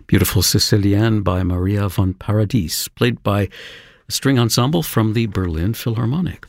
Beautiful Sicilienne by Maria von Paradis, played by a string ensemble from the Berlin Philharmonic.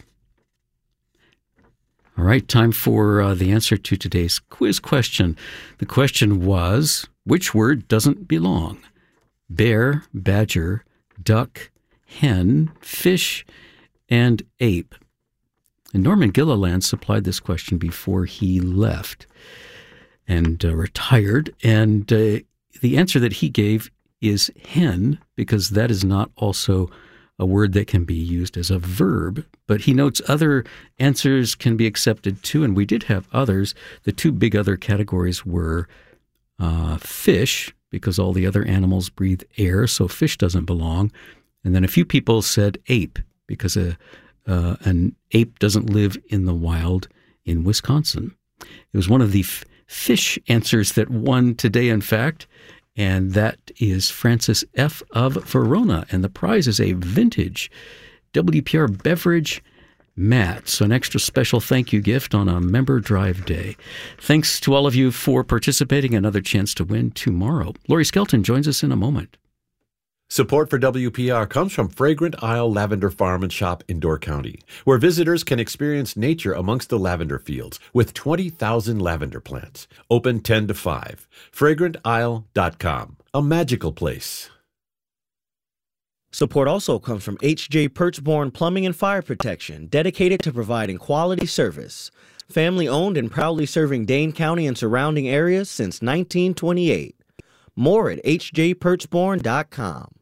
All right, time for the answer to today's quiz question. The question was, which word doesn't belong? Bear, badger, duck, hen, fish, and ape. And Norman Gilliland supplied this question before he left and retired. And the answer that he gave is hen, because that is not also a word that can be used as a verb. But he notes other answers can be accepted too, and we did have others. The two big other categories were fish, because all the other animals breathe air, so fish doesn't belong. And then a few people said ape, because an ape doesn't live in the wild in Wisconsin. It was one of the fish answers that won today, in fact, and that is Francis F. of Verona. And the prize is a vintage WPR beverage mat. So an extra special thank you gift on a member drive day. Thanks to all of you for participating. Another chance to win tomorrow. Lori Skelton joins us in a moment. Support for WPR comes from Fragrant Isle Lavender Farm and Shop in Door County, where visitors can experience nature amongst the lavender fields with 20,000 lavender plants. Open 10 to 5. FragrantIsle.com. A magical place. Support also comes from H.J. Perchborn Plumbing and Fire Protection, dedicated to providing quality service. Family owned and proudly serving Dane County and surrounding areas since 1928. More at hjperchborn.com.